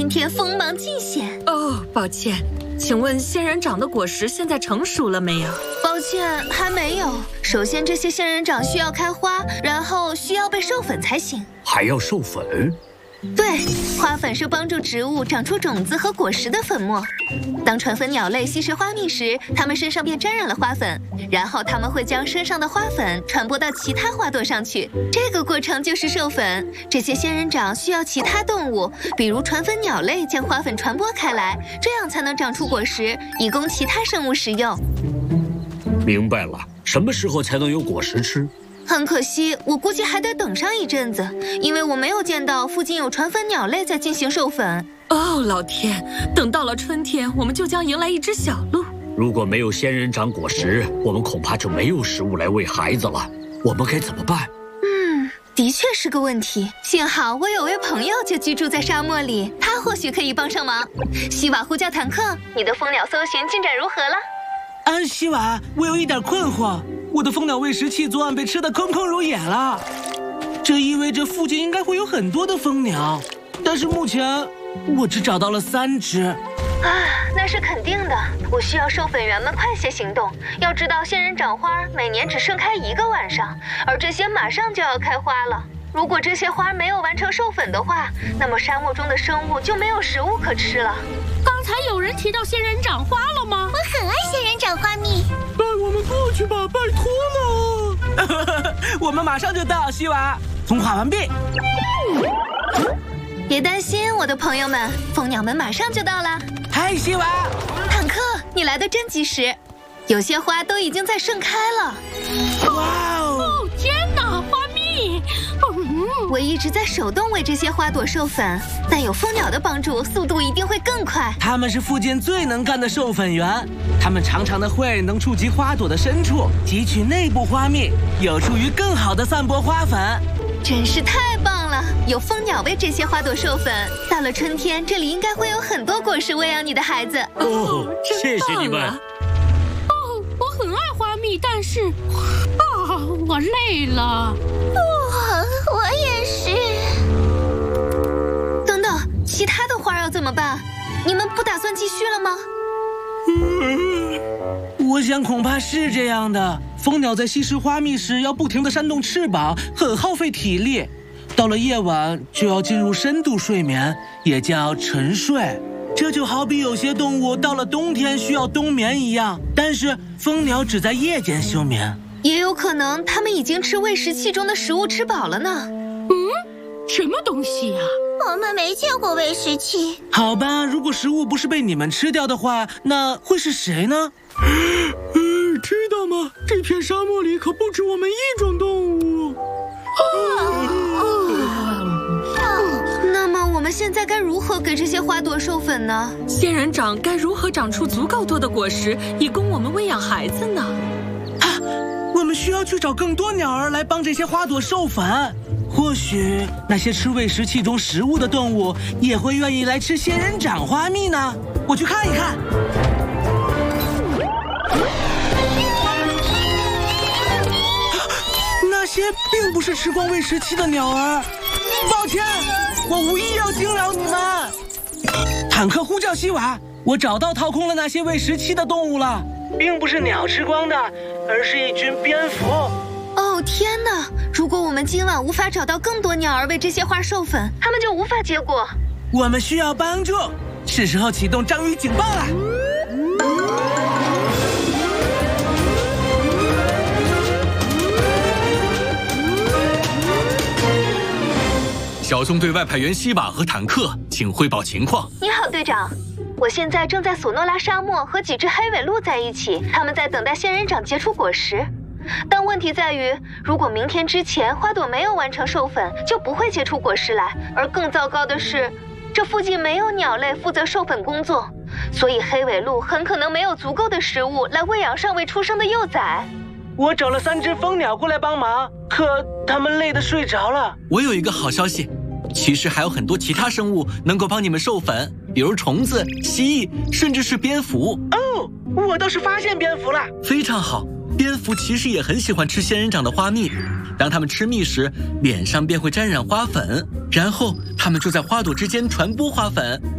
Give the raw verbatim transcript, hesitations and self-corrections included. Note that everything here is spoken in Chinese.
今天锋芒尽显。 哦，抱歉，请问仙人掌的果实现在成熟了没有？ 抱歉，还没有。首先，这些仙人掌需要开花，然后需要被授粉才行。 还要授粉？ 对，花粉是帮助植物长出种子和果实的粉末。当传粉鸟类吸食花蜜时，它们身上便沾染了花粉，然后它们会将身上的花粉传播到其他花朵上去。这个过程就是授粉。这些仙人掌需要其他动物，比如传粉鸟类将花粉传播开来，这样才能长出果实，以供其他生物食用。 明白了，什么时候才能有果实吃？ 很可惜，我估计还得等上一阵子，因为我没有见到附近有传粉鸟类在进行授粉。 哦，老天，等到了春天，我们就将迎来一只小鹿。 如果没有仙人掌果实，我们恐怕就没有食物来喂孩子了。我们该怎么办？ 嗯，的确是个问题。幸好我有位朋友就居住在沙漠里，他或许可以帮上忙。西瓦呼叫坦克，你的蜂鸟搜寻进展如何了？ 安西瓦，我有一点困惑。我的蜂鸟喂食器昨晚被吃得空空如也了，这意味着附近应该会有很多的蜂鸟，但是目前我只找到了三只。 啊，那是肯定的。我需要授粉员们快些行动。要知道，仙人掌花每年只盛开一个晚上，而这些马上就要开花了。如果这些花没有完成授粉的话，那么沙漠中的生物就没有食物可吃了。 刚才有人提到仙人掌花了吗？ 我很爱仙人掌花蜜。 带我们过去吧，拜托了。我们马上就到，西瓦。通话完毕。 别担心，我的朋友们，蜂鸟们马上就到了。 嗨，西瓦。 坦克，你来得真及时。有些花都已经在盛开了。 哇哦！ 哦，天哪，花蜜！嗯， 我一直在手动为这些花朵授粉，但有蜂鸟的帮助，速度一定会更快。 他们是附近最能干的授粉员，他们长长的喙能触及花朵的深处，汲取内部花蜜，有助于更好的散播花粉。 真是太棒了！有蜂鸟为这些花朵授粉，到了春天，这里应该会有很多果实喂养你的孩子。 哦，谢谢你们。 哦，我很爱花蜜，但是啊，我累了。 我我也是。 等等，其他的花要怎么办？你们不打算继续了吗？ 我想恐怕是这样的。蜂鸟在吸食花蜜时要不停地扇动翅膀，很耗费体力。到了夜晚就要进入深度睡眠，也叫沉睡。这就好比有些动物到了冬天需要冬眠一样，但是蜂鸟只在夜间休眠。 也有可能它们已经吃喂食器中的食物吃饱了呢。 嗯，什么东西呀？ 我们没见过喂食器。 好吧，如果食物不是被你们吃掉的话，那会是谁呢？嗯，知道吗？这片沙漠里可不止我们一种动物。 那么我们现在该如何给这些花朵授粉呢？ 仙人掌该如何长出足够多的果实，以供我们喂养孩子呢？ 啊，我们需要去找更多鸟儿来帮这些花朵授粉。或许那些吃喂食器中食物的动物也会愿意来吃仙人掌花蜜呢。我去看一看。那些并不是吃光喂食器的鸟儿，抱歉，我无意要惊扰你们。坦克呼叫西瓦，我找到掏空了那些喂食器的动物了，并不是鸟吃光的，而是一群蝙蝠。 哦天哪！如果我们今晚无法找到更多鸟儿为这些花授粉，它们就无法结果。 我们需要帮助，是时候启动章鱼警报了。 小纵队外派员西瓦和坦克，请汇报情况。 你好，队长。我现在正在索诺拉沙漠和几只黑尾鹿在一起，他们在等待仙人掌结出果实。但问题在于，如果明天之前花朵没有完成授粉，就不会结出果实来。而更糟糕的是，这附近没有鸟类负责授粉工作，所以黑尾鹿很可能没有足够的食物来喂养尚未出生的幼崽。 我找了三只蜂鸟过来帮忙，可它们累得睡着了。 我有一个好消息，其实还有很多其他生物能够帮你们授粉，比如虫子、蜥蜴，甚至是蝙蝠。 哦，我倒是发现蝙蝠了。 非常好。蝙蝠其实也很喜欢吃仙人掌的花蜜，当它们吃蜜时，脸上便会沾染花粉，然后它们就在花朵之间传播花粉。